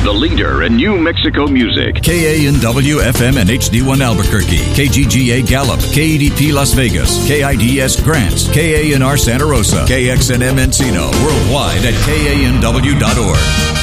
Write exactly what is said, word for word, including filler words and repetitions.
the leader in New Mexico music. K A N W F M and H D one Albuquerque, K G G A Gallup, K E D P Las Vegas, K I D S Grants, K A N R Santa Rosa, K X N M Encino, worldwide at K A N W dot org.